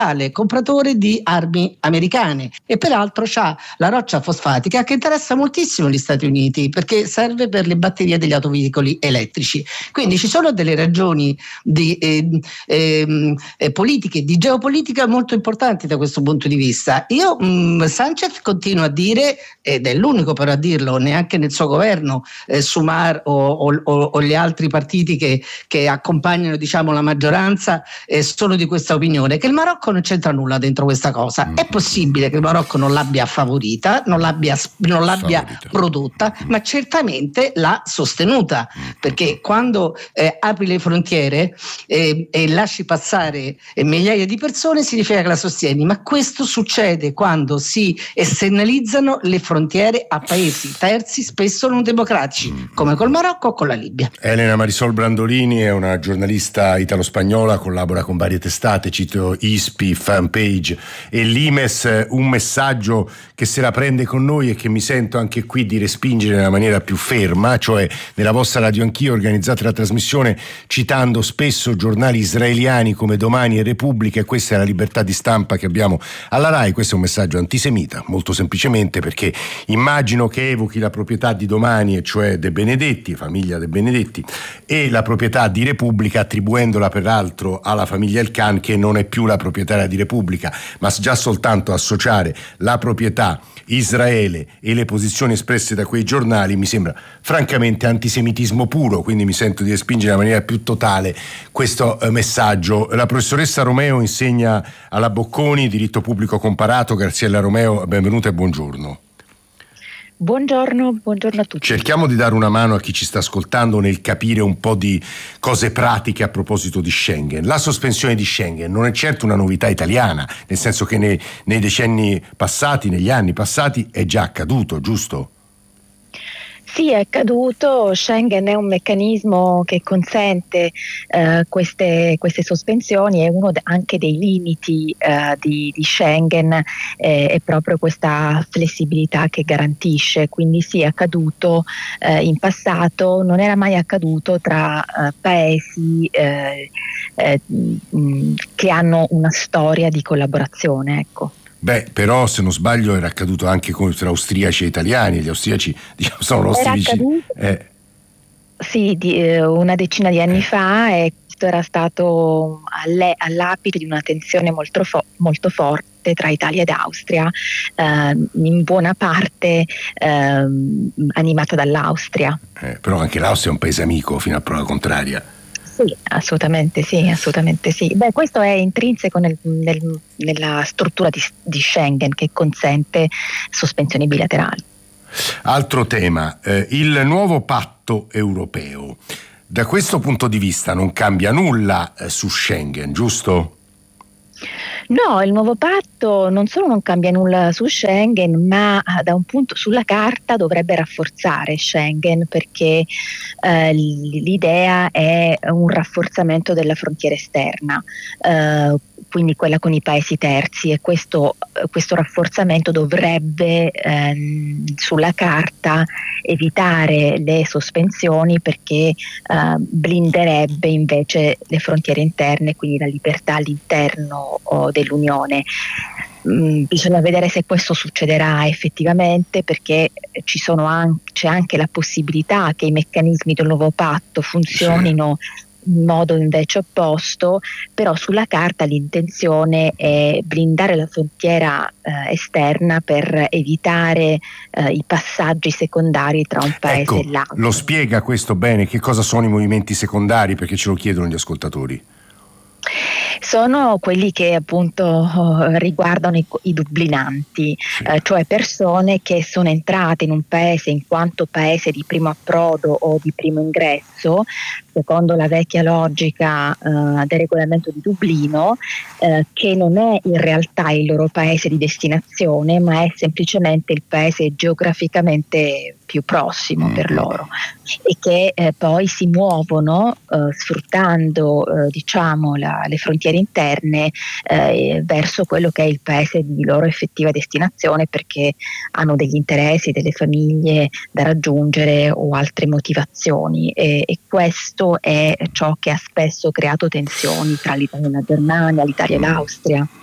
compratore di armi americane, e peraltro c'ha la roccia fosfatica che interessa moltissimo gli Stati Uniti perché serve per le batterie degli autoveicoli elettrici. Quindi ci sono delle ragioni di politiche, di geopolitica molto importanti da questo punto di vista. Sanchez continua a dire, ed è l'unico però a dirlo, neanche nel suo governo, Sumar o gli altri partiti che accompagnano, diciamo, la maggioranza, sono di questa opinione, che il Marocco non c'entra nulla dentro questa cosa. È possibile che il Marocco non l'abbia favorita, non l'abbia prodotta, ma certamente l'ha sostenuta, perché quando apri le frontiere e lasci passare migliaia di persone significa che la sostieni, ma questo succede quando si esternalizzano le frontiere a paesi terzi, spesso non democratici, come col Marocco o con la Libia. Elena Marisol Brandolini è una giornalista italo-spagnola, collabora con varie testate, cito ISPI, Fanpage e l'Imes. Un messaggio che se la prende con noi e che mi sento anche qui di respingere nella maniera più ferma, cioè nella vostra Radio Anch'io organizzate la trasmissione citando spesso giornali israeliani come Domani e Repubblica, e questa è la libertà di stampa che abbiamo alla RAI. Questo è un messaggio antisemita, molto semplicemente perché immagino che evochi la proprietà di Domani, e cioè De Benedetti, famiglia De Benedetti, e la proprietà di Repubblica, attribuendola peraltro alla famiglia El Khan, che non è più la proprietaria di Repubblica, ma già soltanto associare la proprietà, Israele e le posizioni espresse da quei giornali mi sembra francamente antisemitismo puro, quindi mi sento di respingere in maniera più totale questo messaggio. La professoressa Romeo insegna alla Bocconi diritto pubblico comparato. Graziella Romeo, benvenuta e buongiorno. Buongiorno a tutti. Cerchiamo di dare una mano a chi ci sta ascoltando nel capire un po' di cose pratiche a proposito di Schengen. La sospensione di Schengen non è certo una novità italiana, nel senso che nei decenni passati, negli anni passati, è già accaduto, giusto? Sì, è accaduto. Schengen è un meccanismo che consente queste sospensioni, è uno anche dei limiti di Schengen, è proprio questa flessibilità che garantisce. Quindi sì, è accaduto in passato, non era mai accaduto tra paesi che hanno una storia di collaborazione, ecco. Beh, però se non sbaglio era accaduto anche tra austriaci e italiani. Gli austriaci, diciamo, sono nostri vicini. Sì, una decina di anni fa, e questo era stato all'apice di una tensione molto forte tra Italia ed Austria, in buona parte animata dall'Austria. Però anche l'Austria è un paese amico fino a prova contraria. Sì, assolutamente sì. Beh, questo è intrinseco nella struttura di Schengen, che consente sospensioni bilaterali. Altro tema, il nuovo patto europeo. Da questo punto di vista non cambia nulla su Schengen, giusto? No, il nuovo patto non solo non cambia nulla su Schengen, ma da un punto sulla carta dovrebbe rafforzare Schengen, perché l'idea è un rafforzamento della frontiera esterna, quindi quella con i paesi terzi, e questo rafforzamento dovrebbe sulla carta evitare le sospensioni, perché blinderebbe invece le frontiere interne, quindi la libertà all'interno dell'Unione. Bisogna vedere se questo succederà effettivamente, perché c'è anche la possibilità che i meccanismi del nuovo patto funzionino in modo invece opposto, però sulla carta l'intenzione è blindare la frontiera esterna per evitare i passaggi secondari tra un paese e l'altro. Lo spiega questo bene? Che cosa sono i movimenti secondari? Perché ce lo chiedono gli ascoltatori. Sono quelli che appunto riguardano i dublinanti, cioè persone che sono entrate in un paese in quanto paese di primo approdo o di primo ingresso, secondo la vecchia logica del regolamento di Dublino, che non è in realtà il loro paese di destinazione, ma è semplicemente il paese geograficamente più prossimo per loro, e che poi si muovono sfruttando diciamo le frontiere interne verso quello che è il paese di loro effettiva destinazione, perché hanno degli interessi, delle famiglie da raggiungere o altre motivazioni, e questo è ciò che ha spesso creato tensioni tra l'Italia e la Germania, l'Italia e l'Austria.